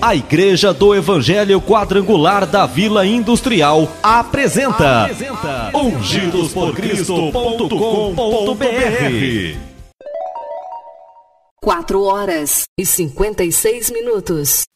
A Igreja do Evangelho Quadrangular da Vila Industrial apresenta ungidosporcristo.com.br. 4 horas e 56 minutos.